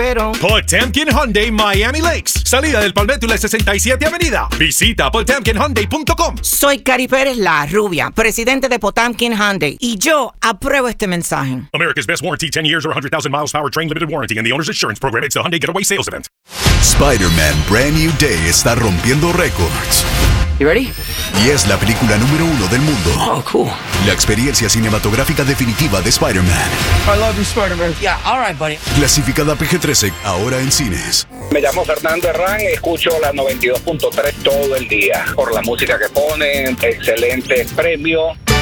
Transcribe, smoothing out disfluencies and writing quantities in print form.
pero... Potemkin Hyundai Miami Lakes. Salida del Palmetto y la 67 Avenida. Visita potemkinhyundai.com. Soy Cari Pérez, la rubia, presidente de Potemkin Hyundai. Y yo apruebo este mensaje. America's best warranty, 10 years or 100,000 miles powertrain limited warranty and the owner's insurance program. It's the Hyundai Getaway Sales Event. Spider-Man Brand New Day está rompiendo récords. You ready? Y es la película número 1 del mundo. Oh, cool. La experiencia cinematográfica definitiva de Spider-Man. I love you, Spider-Man. Yeah, all right, buddy. Clasificada PG-13, ahora en cines. Me llamo Fernando Herrán y escucho la 92.3 todo el día. Por la música que ponen, excelente premio.